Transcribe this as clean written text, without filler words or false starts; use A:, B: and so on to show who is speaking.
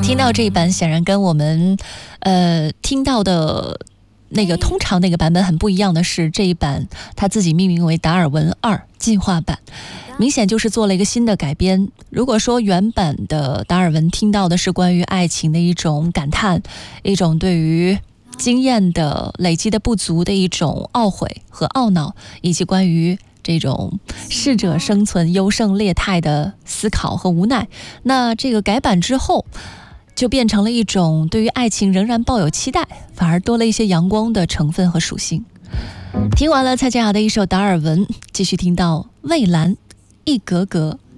A: 听到这一版显然跟我们听到的那个通常那个版本很不一样的是，这一版他自己命名为达尔文2进化版，明显就是做了一个新的改编。如果说原版的达尔文听到的是关于爱情的一种感叹，一种对于经验的累积的不足的一种懊悔和懊恼，以及关于这种适者生存优胜劣汰的思考和无奈，那这个改版之后就变成了一种对于爱情仍然抱有期待，反而多了一些阳光的成分和属性。听完了蔡健雅的一首达尔文，继续听到蔚蓝一格格。